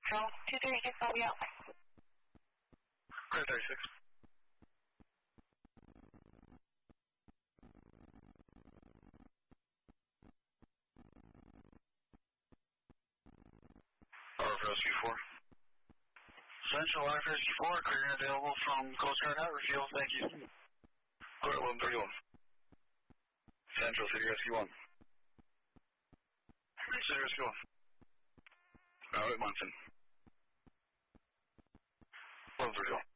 Control, 236, I'll be out. Clear 36. Rescue 4. Central Life Rescue 4, clearing available from Coast Guard out, refuel, thank you. Clear 1131. Central City Rescue 1. City Rescue 1. Out at Munson. 1131.